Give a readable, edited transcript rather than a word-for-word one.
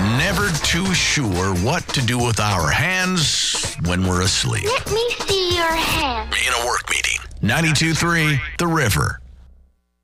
never too sure what to do with our hands when we're asleep. Let me see your hand. In a work meeting. 92.3 The River.